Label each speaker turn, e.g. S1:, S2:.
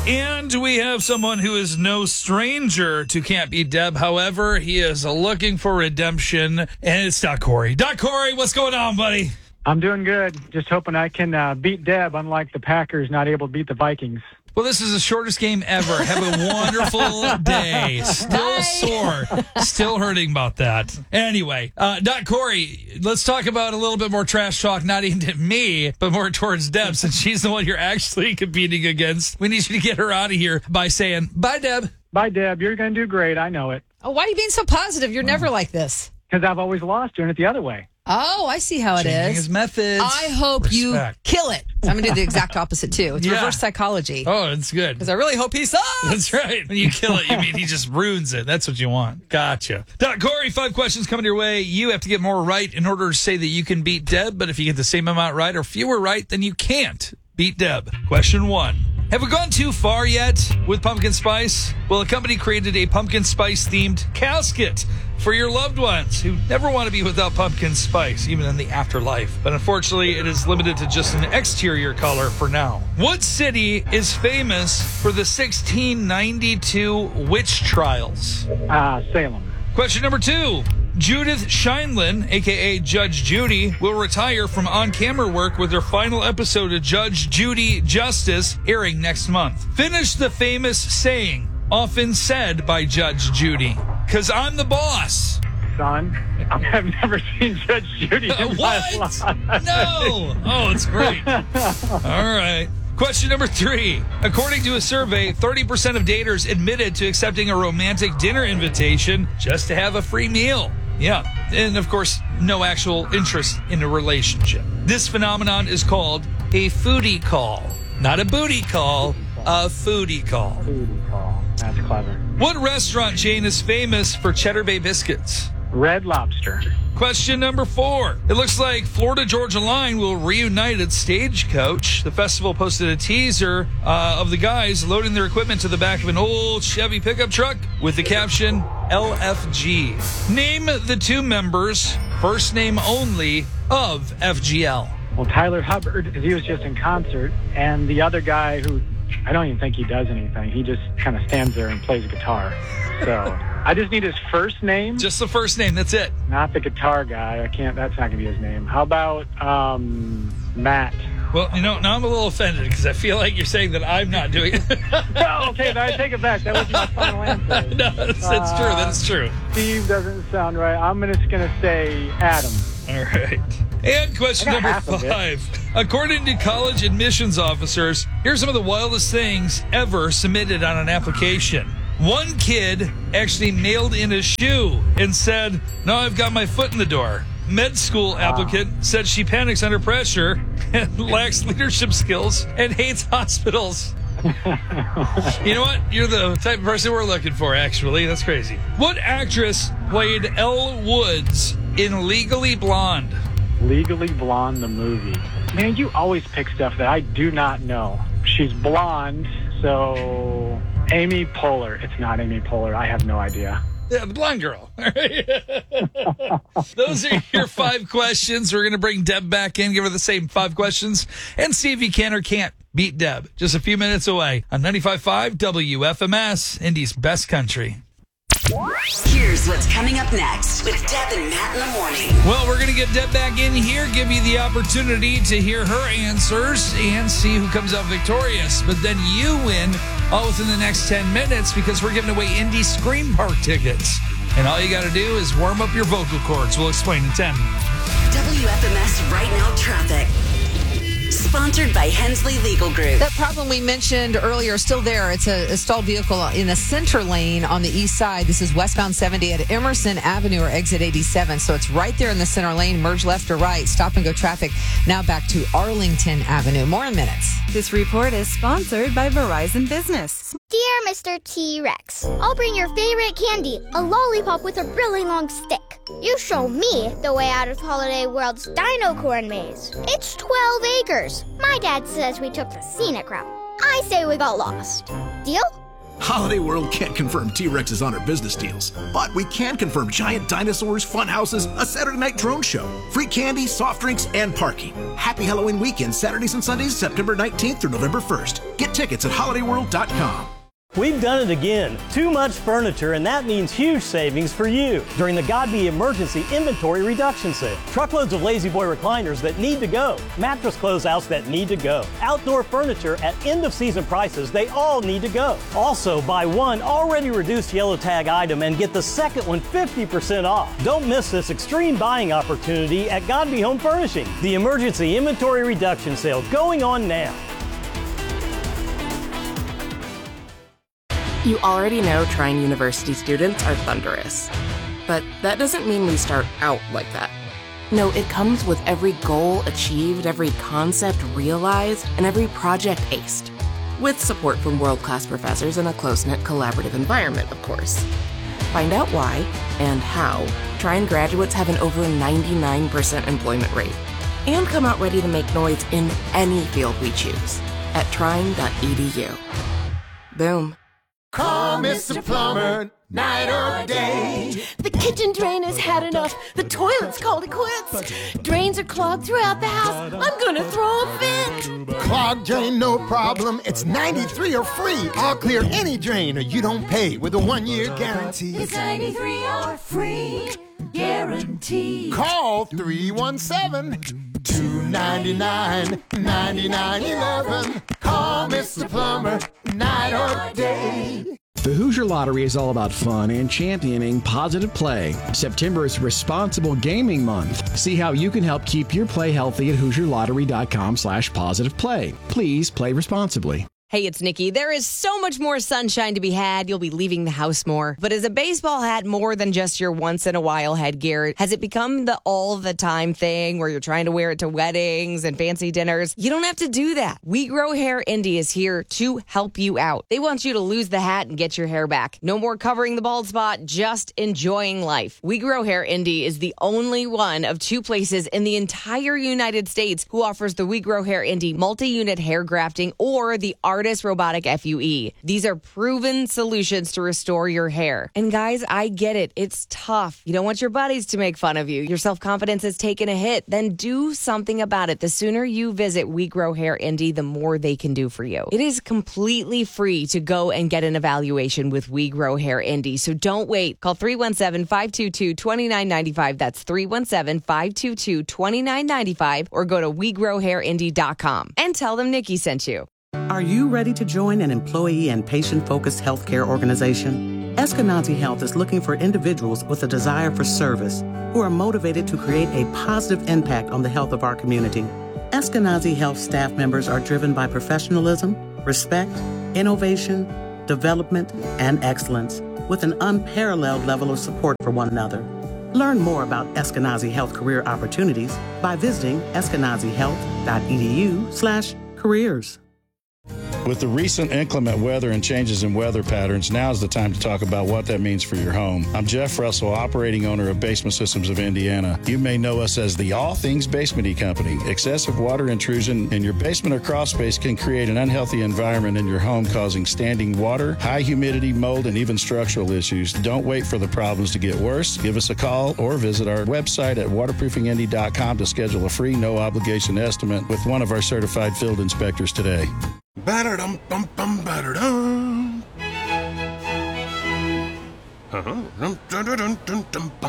S1: And we have someone who is no stranger to Can't Beat Deb. However, he is looking for redemption, and it's Doc Corey. Doc Corey, what's going on, buddy?
S2: I'm doing good. Just hoping I can beat Deb, unlike the Packers not able to beat the Vikings.
S1: Well, this is the shortest game ever. Have a wonderful day. Still sore. Still hurting about that. Anyway, Doc Corey, let's talk about a little bit more trash talk, not aimed at me, but more towards Deb, since she's the one you're actually competing against. We need you to get her out of here by saying, bye, Deb.
S2: Bye, Deb. You're going to do great. I know it.
S3: Oh, why are you being so positive? You're never like this.
S2: Because I've always lost doing it the other way.
S3: Oh, I see how it
S1: Changing
S3: is.
S1: his methods.
S3: I hope you kill it. I'm going to do the exact opposite, too. It's reverse psychology.
S1: Oh, it's good.
S3: Because I really hope he sucks.
S1: That's right. When you kill it, you mean he just ruins it. That's what you want. Gotcha. Doc Corey, 5 questions coming your way. You have to get more right in order to say that you can beat Deb. But if you get the same amount right or fewer right, then you can't beat Deb. Question 1. Have we gone too far yet with pumpkin spice? Well, a company created a pumpkin spice themed casket for your loved ones who never want to be without pumpkin spice, even in the afterlife. But unfortunately, it is limited to just an exterior color for now. What city is famous for the 1692 witch trials?
S2: Salem.
S1: Question number 2. Judith Scheinlin, a.k.a. Judge Judy, will retire from on-camera work with her final episode of Judge Judy Justice airing next month. Finish the famous saying often said by Judge Judy, "'Cause I'm the boss."
S2: Son, I've never seen Judge Judy in my life.
S1: No! Oh, it's great. All right. Question number 3. According to a survey, 30% of daters admitted to accepting a romantic dinner invitation just to have a free meal. Yeah, and of course, no actual interest in a relationship. This phenomenon is called a foodie call. Not a booty call, a foodie call.
S2: Foodie call. That's clever.
S1: What restaurant chain is famous for Cheddar Bay biscuits?
S2: Red Lobster.
S1: Question number 4. It looks like Florida Georgia Line will reunite at Stagecoach. The festival posted a teaser of the guys loading their equipment to the back of an old Chevy pickup truck with the caption, LFG. Name the 2 members, first name only, of FGL.
S2: Well, Tyler Hubbard, because he was just in concert, and the other guy who, I don't even think he does anything. He just kind of stands there and plays guitar. So I just need his first name.
S1: Just the first name, that's it.
S2: Not the guitar guy. That's not going to be his name. How about Matt?
S1: Well, now I'm a little offended because I feel like you're saying that I'm not doing it.
S2: No, okay, I take it back. That was my final answer.
S1: No, that's true. That's true.
S2: Steve doesn't sound right. I'm just going to say Adam.
S1: All right. And question number 5. According to college admissions officers, here's some of the wildest things ever submitted on an application. One kid actually mailed in a shoe and said, "Now I've got my foot in the door." Med school applicant said she panics under pressure and lacks leadership skills and hates hospitals. You know what? You're the type of person we're looking for, actually. That's crazy. What actress played Elle Woods in Legally Blonde?
S2: Legally Blonde, the movie. Man, you always pick stuff that I do not know. She's blonde, so Amy Poehler. It's not Amy Poehler. I have no idea.
S1: Yeah, the blonde girl. All right. Those are your 5 questions. We're going to bring Deb back in, give her the same 5 questions, and see if you can or can't beat Deb. Just a few minutes away on 95.5 WFMS, Indy's best country.
S4: Here's what's coming up next with Deb and Matt in the morning.
S1: Well, we're going to get Deb back in here, give you the opportunity to hear her answers and see who comes out victorious. But then you win all within the next 10 minutes because we're giving away Indy Scream Park tickets. And all you got to do is warm up your vocal cords. We'll explain in 10.
S4: WFMS Right Now Traffic. Sponsored by Hensley Legal Group.
S3: That problem we mentioned earlier is still there. It's a stalled vehicle in the center lane on the east side. This is westbound 70 at Emerson Avenue or exit 87. So it's right there in the center lane. Merge left or right. Stop and go traffic. Now back to Arlington Avenue. More in minutes.
S5: This report is sponsored by Verizon Business.
S6: Dear Mr. T-Rex, I'll bring your favorite candy, a lollipop with a really long stick. You show me the way out of Holiday World's Dino Corn Maze. It's 12 acres. My dad says we took the scenic route. I say we got lost. Deal?
S7: Holiday World can't confirm T-Rexes on our business deals, but we can confirm giant dinosaurs, fun houses, a Saturday night drone show, free candy, soft drinks, and parking. Happy Halloween weekend, Saturdays and Sundays, September 19th through November 1st. Get tickets at holidayworld.com.
S8: We've done it again. Too much furniture, and that means huge savings for you during the Godbee Emergency Inventory Reduction Sale. Truckloads of Lazy Boy recliners that need to go. Mattress closeouts that need to go. Outdoor furniture at end-of-season prices, they all need to go. Also, buy one already reduced yellow tag item and get the second one 50% off. Don't miss this extreme buying opportunity at Godbee Home Furnishing. The Emergency Inventory Reduction Sale going on now.
S9: You already know Trine University students are thunderous. But that doesn't mean we start out like that. No, it comes with every goal achieved, every concept realized, and every project aced. With support from world-class professors in a close-knit collaborative environment, of course. Find out why and how Trine graduates have an over 99% employment rate. And come out ready to make noise in any field we choose at trine.edu. Boom.
S10: Call Mr. Plumber, night or day.
S11: The kitchen drain has had enough. The toilet's called it quits. Drains are clogged throughout the house. I'm gonna throw a fit.
S10: Clogged drain, no problem. It's 93 or free. I'll clear any drain or you don't pay with a 1-year guarantee.
S11: It's 93 or free guarantee.
S10: Call 317-299-9911. Call Mr. Plumber, night or day.
S12: The Hoosier Lottery is all about fun and championing positive play. September is Responsible Gaming Month. See how you can help keep your play healthy at HoosierLottery.com/positiveplay. Please play responsibly.
S13: Hey, it's Nikki. There is so much more sunshine to be had. You'll be leaving the house more. But is a baseball hat more than just your once-in-a-while headgear? Has it become the all-the-time thing where you're trying to wear it to weddings and fancy dinners? You don't have to do that. We Grow Hair Indy is here to help you out. They want you to lose the hat and get your hair back. No more covering the bald spot, just enjoying life. We Grow Hair Indy is the only one of 2 places in the entire United States who offers the We Grow Hair Indy multi-unit hair grafting or the Artist Robotic FUE. These are proven solutions to restore your hair. And guys, I get it. It's tough. You don't want your buddies to make fun of you. Your self-confidence has taken a hit. Then do something about it. The sooner you visit We Grow Hair Indy, the more they can do for you. It is completely free to go and get an evaluation with We Grow Hair Indy. So don't wait. Call 317-522-2995. That's 317-522-2995 or go to WeGrowHairIndy.com and tell them Nikki sent you.
S14: Are you ready to join an employee and patient-focused healthcare organization? Eskenazi Health is looking for individuals with a desire for service who are motivated to create a positive impact on the health of our community. Eskenazi Health staff members are driven by professionalism, respect, innovation, development, and excellence, with an unparalleled level of support for one another. Learn more about Eskenazi Health career opportunities by visiting eskenazihealth.edu/careers.
S15: With the recent inclement weather and changes in weather patterns, now is the time to talk about what that means for your home. I'm Jeff Russell, operating owner of Basement Systems of Indiana. You may know us as the All Things Basement-y Company. Excessive water intrusion in your basement or crawl space can create an unhealthy environment in your home, causing standing water, high humidity, mold, and even structural issues. Don't wait for the problems to get worse. Give us a call or visit our website at waterproofingindy.com to schedule a free, no-obligation estimate with one of our certified field inspectors today.
S10: Ba-da-dum-bum-bum, ba-da-dum.